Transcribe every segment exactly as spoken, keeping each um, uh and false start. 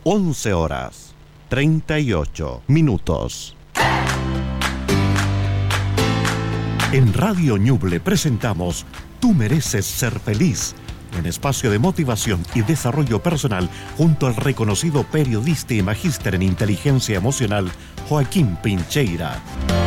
once horas, treinta y ocho minutos. En Radio Ñuble presentamos Tú mereces ser feliz, un espacio de motivación y desarrollo personal junto al reconocido periodista y magíster en inteligencia emocional Joaquín Pincheira.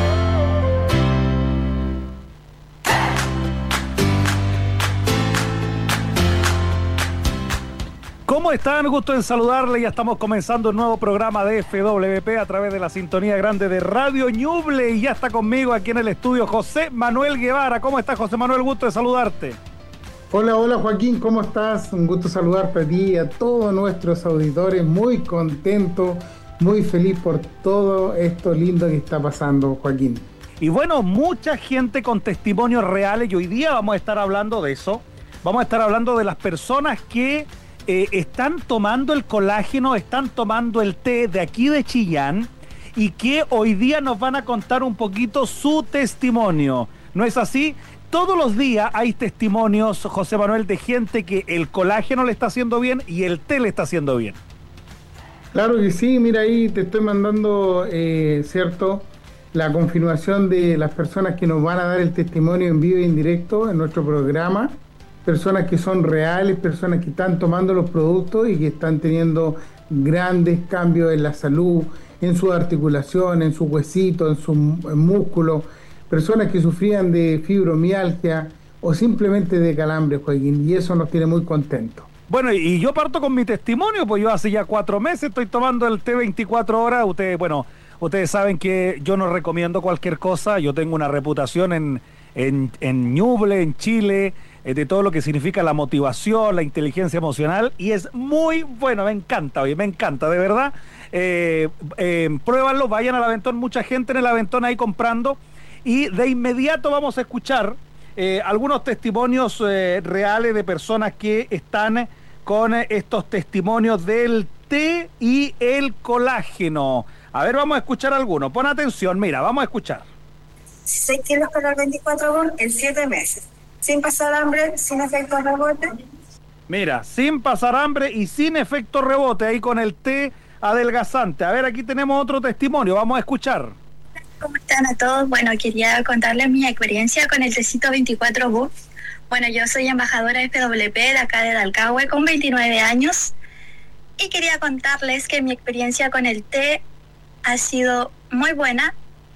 ¿Cómo están? Gusto en saludarle. Ya estamos comenzando un nuevo programa de F W P a través de la sintonía grande de Radio Ñuble. Y ya está conmigo aquí en el estudio José Manuel Guevara. ¿Cómo estás, José Manuel? Gusto de saludarte. Hola, hola Joaquín, ¿cómo estás? Un gusto saludarte a ti y a todos nuestros auditores. Muy contento, muy feliz por todo esto lindo que está pasando, Joaquín. Y bueno, mucha gente con testimonios reales y hoy día vamos a estar hablando de eso. Vamos a estar hablando de las personas que Eh, están tomando el colágeno, están tomando el té de aquí de Chillán y que hoy día nos van a contar un poquito su testimonio. ¿No es así? Todos los días hay testimonios, José Manuel, de gente que el colágeno le está haciendo bien y el té le está haciendo bien. Claro que sí, mira ahí te estoy mandando, eh, ¿cierto?, la confirmación de las personas que nos van a dar el testimonio en vivo y en directo en nuestro programa. Personas que son reales, personas que están tomando los productos y que están teniendo grandes cambios en la salud, en sus articulaciones, en sus huesitos, en sus músculos, personas que sufrían de fibromialgia o simplemente de calambre, Joaquín, y eso nos tiene muy contentos. Bueno, y yo parto con mi testimonio, pues yo hace ya cuatro meses estoy tomando el té veinticuatro horas. Ustedes, bueno, ustedes saben que yo no recomiendo cualquier cosa, yo tengo una reputación en, en, en Ñuble, en Chile, de todo lo que significa la motivación, la inteligencia emocional, y es muy bueno, me encanta, oye, me encanta, de verdad. Eh, eh, pruébanlo, vayan al Aventón, mucha gente en el Aventón ahí comprando, y de inmediato vamos a escuchar eh, algunos testimonios eh, reales de personas que están con estos testimonios del té y el colágeno. A ver, vamos a escuchar algunos, pon atención, mira, vamos a escuchar. seis kilos para el veinticuatro horas en siete meses. Sin pasar hambre, sin efecto rebote. Mira, sin pasar hambre y sin efecto rebote, ahí con el té adelgazante. A ver, aquí tenemos otro testimonio, vamos a escuchar. ¿Cómo están a todos? Bueno, quería contarles mi experiencia con el tecito veinticuatro Buff. Bueno, yo soy embajadora de F W P de acá de Dalcahue con veintinueve años y quería contarles que mi experiencia con el té ha sido muy buena,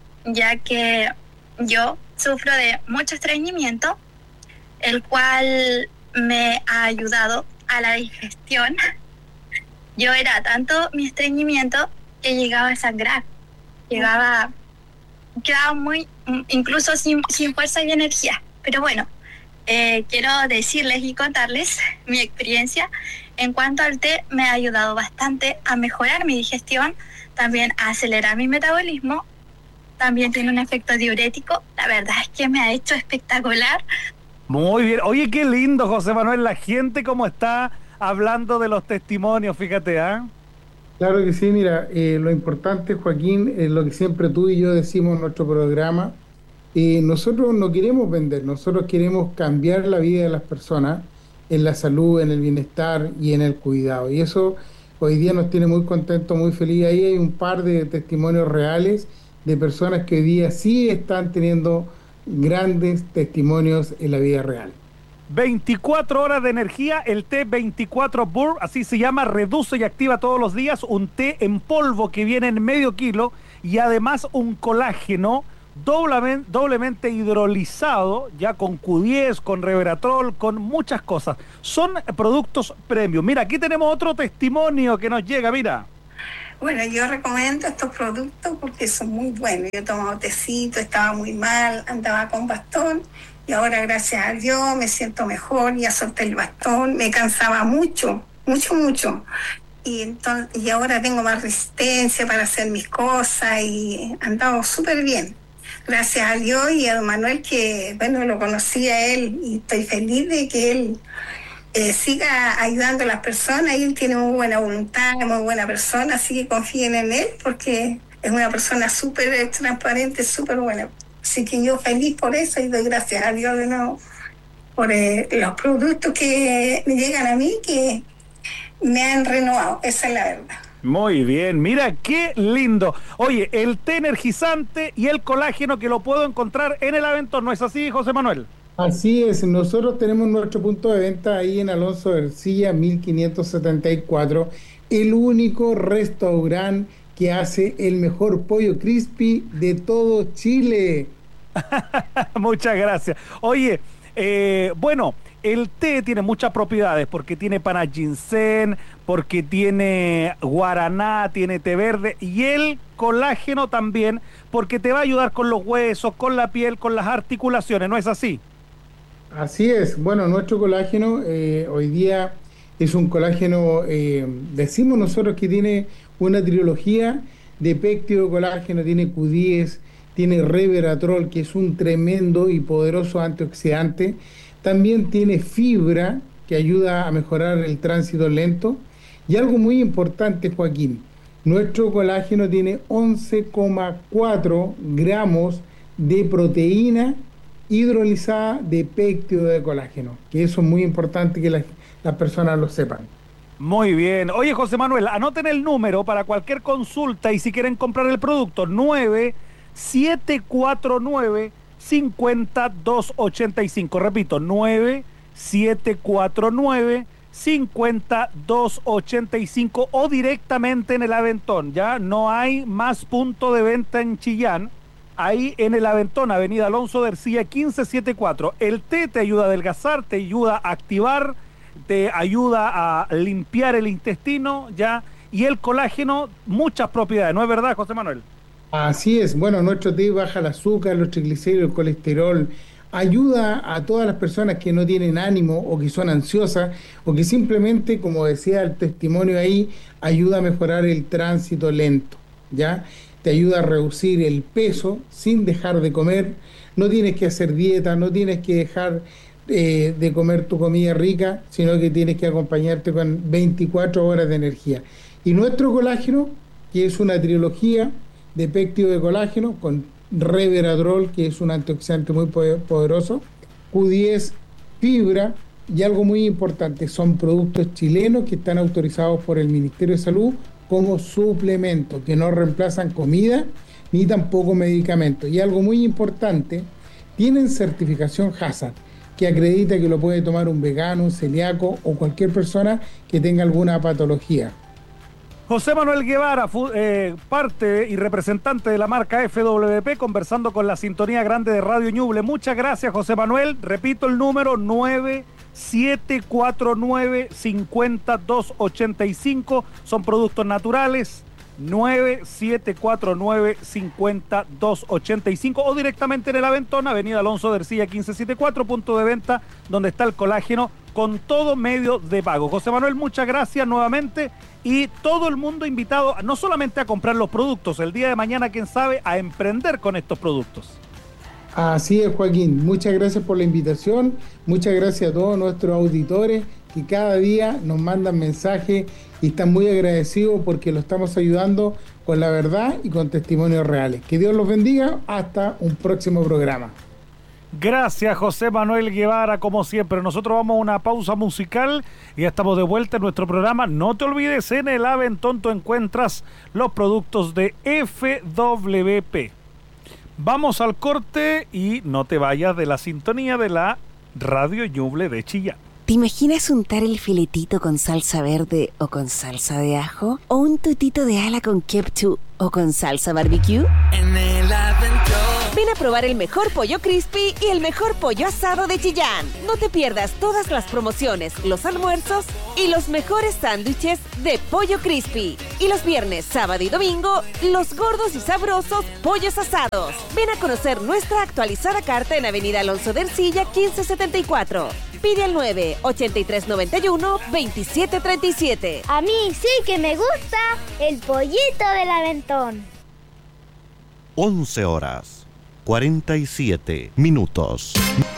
ya que yo sufro de mucho estreñimiento, el cual me ha ayudado a la digestión. Yo era tanto mi estreñimiento que llegaba a sangrar, llegaba, quedaba muy, incluso sin, sin fuerza y energía. Pero bueno, eh, quiero decirles y contarles mi experiencia en cuanto al té. Me ha ayudado bastante a mejorar mi digestión, también a acelerar mi metabolismo, también tiene un efecto diurético. La verdad es que me ha hecho espectacular. Muy bien. Oye, qué lindo, José Manuel, la gente como está hablando de los testimonios, fíjate, ¿ah? ¿eh? Claro que sí, mira, eh, lo importante, Joaquín, es lo que siempre tú y yo decimos en nuestro programa. Eh, nosotros no queremos vender, nosotros queremos cambiar la vida de las personas en la salud, en el bienestar y en el cuidado. Y eso hoy día nos tiene muy contentos, muy felices. Ahí hay un par de testimonios reales de personas que hoy día sí están teniendo grandes testimonios en la vida real. veinticuatro horas de energía, el té veinticuatro Burr, así se llama, reduce y activa todos los días, un té en polvo que viene en medio kilo y además un colágeno doblemente, doblemente hidrolizado, ya con Q diez, con Reveratrol, con muchas cosas. Son productos premium. Mira, aquí tenemos otro testimonio que nos llega, mira. Bueno, yo recomiendo estos productos porque son muy buenos. Yo tomaba tecito, estaba muy mal, andaba con bastón y ahora, gracias a Dios, me siento mejor, ya solté el bastón, me cansaba mucho, mucho, mucho. Y, entonces, y ahora tengo más resistencia para hacer mis cosas y andaba súper bien. Gracias a Dios y a don Manuel, que, bueno, lo conocí a él y estoy feliz de que él Eh, siga ayudando a las personas. Y él tiene muy buena voluntad, muy buena persona, así que confíen en él porque es una persona súper transparente, súper buena. Así que yo feliz por eso y doy gracias a Dios de nuevo por eh, los productos que me llegan a mí, que me han renovado, esa es la verdad. Muy bien, mira qué lindo. Oye, el té energizante y el colágeno que lo puedo encontrar en el Aventón, ¿no es así, José Manuel? Así es, nosotros tenemos nuestro punto de venta ahí en Alonso de Ercilla mil quinientos setenta y cuatro, el único restaurante que hace el mejor pollo crispy de todo Chile. Muchas gracias. Oye, eh, bueno, el té tiene muchas propiedades porque tiene pana ginseng, porque tiene guaraná, tiene té verde y el colágeno también porque te va a ayudar con los huesos, con la piel, con las articulaciones, ¿no es así? Así es, bueno, nuestro colágeno eh, hoy día es un colágeno, eh, decimos nosotros que tiene una trilogía de péptido colágeno, tiene Q diez, tiene resveratrol, que es un tremendo y poderoso antioxidante, también tiene fibra, que ayuda a mejorar el tránsito lento, y algo muy importante, Joaquín, nuestro colágeno tiene once coma cuatro gramos de proteína hidrolizada de péptido de colágeno, que eso es muy importante que las, las personas lo sepan. Muy bien. Oye, José Manuel, anoten el número para cualquier consulta y si quieren comprar el producto, nueve siete cuatro nueve cinco cero dos ocho cinco. Repito, nueve siete cuatro nueve cinco cero dos ocho cinco o directamente en el Aventón. Ya no hay más punto de venta en Chillán. Ahí en el Aventón, Avenida Alonso de Ercilla quince setenta y cuatro. El té te ayuda a adelgazar, te ayuda a activar, te ayuda a limpiar el intestino, ya, y el colágeno, muchas propiedades, ¿no es verdad, José Manuel? Así es, bueno, nuestro té baja el azúcar, los triglicéridos, el colesterol, ayuda a todas las personas que no tienen ánimo o que son ansiosas o que simplemente, como decía el testimonio ahí, ayuda a mejorar el tránsito lento, ¿ya? Te ayuda a reducir el peso sin dejar de comer, no tienes que hacer dieta, no tienes que dejar eh, de comer tu comida rica, sino que tienes que acompañarte con veinticuatro horas de energía. Y nuestro colágeno, que es una trilogía de péptido de colágeno con resveratrol, que es un antioxidante muy poderoso, Q diez, fibra y algo muy importante, son productos chilenos que están autorizados por el Ministerio de Salud como suplementos, que no reemplazan comida ni tampoco medicamentos. Y algo muy importante, tienen certificación Hazard, que acredita que lo puede tomar un vegano, un celíaco o cualquier persona que tenga alguna patología. José Manuel Guevara, eh, parte y representante de la marca F W P, conversando con la sintonía grande de Radio Ñuble. Muchas gracias, José Manuel. Repito el número, nueve siete cuatro nueve cinco cero dos ocho cinco. Son productos naturales. nueve siete cuatro nueve cinco cero dos ocho cinco o directamente en el Aventón, Avenida Alonso de Ercilla quince setenta y cuatro, punto de venta donde está el colágeno con todo medio de pago. José Manuel, muchas gracias nuevamente y todo el mundo invitado no solamente a comprar los productos, el día de mañana, quién sabe, a emprender con estos productos. Así es, Joaquín, muchas gracias por la invitación, muchas gracias a todos nuestros auditores que cada día nos mandan mensajes y están muy agradecidos porque lo estamos ayudando con la verdad y con testimonios reales. Que Dios los bendiga, hasta un próximo programa. Gracias, José Manuel Guevara, como siempre. Nosotros vamos a una pausa musical y ya estamos de vuelta en nuestro programa. No te olvides, en el Aventón tú encuentras los productos de F W P. Vamos al corte y no te vayas de la sintonía de la Radio Ñuble de Chillán. ¿Te imaginas untar el filetito con salsa verde o con salsa de ajo? ¿O un tutito de ala con ketchup o con salsa barbecue? En el Aventón. Ven a probar el mejor pollo crispy y el mejor pollo asado de Chillán. No te pierdas todas las promociones, los almuerzos y los mejores sándwiches de pollo crispy. Y los viernes, sábado y domingo, los gordos y sabrosos pollos asados. Ven a conocer nuestra actualizada carta en Avenida Alonso de Ercilla quince setenta y cuatro. Pide al nueve ochenta y tres noventa y uno veintisiete treinta y siete. A mí sí que me gusta el pollito del Aventón. once horas, cuarenta y siete minutos.